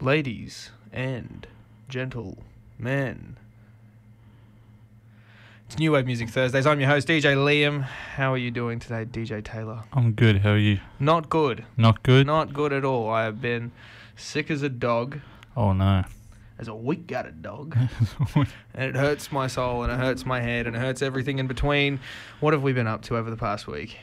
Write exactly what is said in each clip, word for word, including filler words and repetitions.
ladies and gentlemen. It's New Wave Music Thursdays. I'm your host, D J Liam. How are you doing today, D J Taylor? I'm good. How are you? Not good. Not good? Not good at all. I have been sick as a dog. Oh, no. As a weak-gutted dog. And it hurts my soul, and it hurts my head, and it hurts everything in between. What have we been up to over the past week?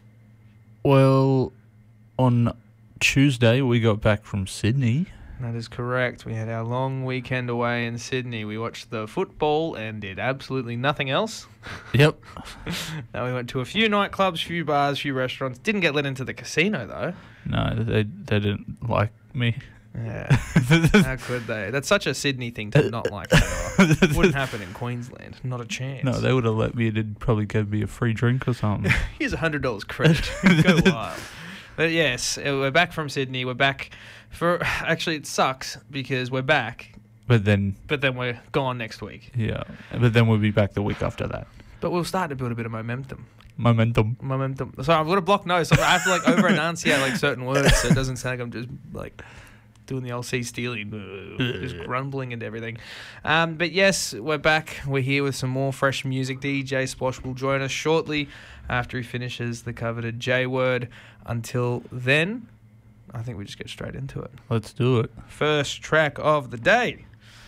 Well, on Tuesday, we got back from Sydney. That is correct. We had our long weekend away in Sydney. We watched the football and did absolutely nothing else. Yep. Now we went to a few nightclubs, few bars, few restaurants. Didn't get let into the casino, though. No, they they didn't like me. Yeah. How could they? That's such a Sydney thing to not like Taylor. Wouldn't happen in Queensland. Not a chance. No, they would have let me. It'd probably give me a free drink or something. Here's a one hundred dollars credit. Go wild. But yes, we're back from Sydney. We're back for... Actually, it sucks because we're back. But then... But then we're gone next week. Yeah. But then we'll be back the week after that. But we'll start to build a bit of momentum. Momentum. Momentum. So I've got a blocked nose. So I have to like over enunciate like certain words so it doesn't sound like I'm just like doing the old C Steely, just grumbling and everything. Um, but yes, we're back. We're here with some more fresh music. D J Splosh will join us shortly after he finishes the coveted J word. Until then, I think we just get straight into it. Let's do it. First track of the day.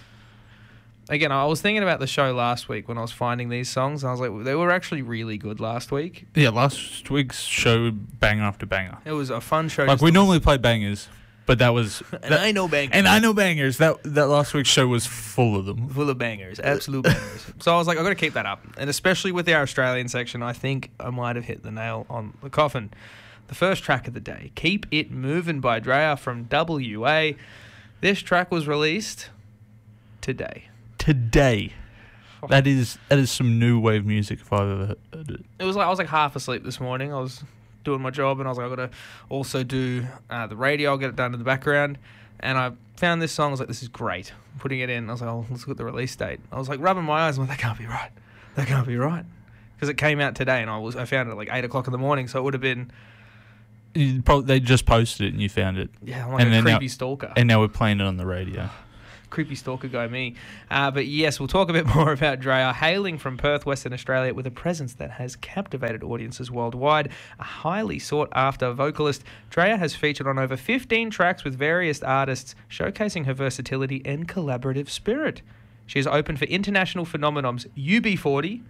Again, I was thinking about the show last week when I was finding these songs. I was like, they were actually really good last week. Yeah, last week's show, banger after banger. It was a fun show. Like, we normally play bangers, but that was... and that, I know bangers. And I know bangers. That that last week's show was full of them. Full of bangers. Absolute bangers. So I was like, I've got to keep that up. And especially with our Australian section, I think I might have hit the nail on the coffin. The first track of the day, Keep It Movin' by Drea from W A. This track was released today. Today. That is that is some new wave music if I've ever heard it. It was like I was like half asleep this morning. I was doing my job and I was like, I've got to also do uh, the radio. I'll get it done in the background. And I found this song. I was like, this is great. Putting it in. I was like, oh, let's look at the release date. I was like rubbing my eyes. I'm like, that can't be right. That can't be right. Because it came out today and I was I found it at like eight o'clock in the morning. So it would have been... You probably, they just posted it and you found it. Yeah, I'm like and a creepy now, stalker. And now we're playing it on the radio. Creepy stalker guy me. Uh, but yes, we'll talk a bit more about Drea. Hailing from Perth, Western Australia, with a presence that has captivated audiences worldwide. A highly sought-after vocalist, Drea has featured on over fifteen tracks with various artists, showcasing her versatility and collaborative spirit. She is open for international phenomenons U B forty...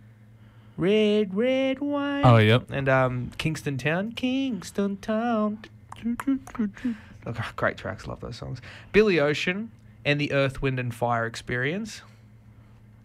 Red, red wine. Oh, yep. And um, Kingston Town. Kingston Town. Look, great tracks. Love those songs. Billy Ocean and the Earth, Wind and Fire Experience.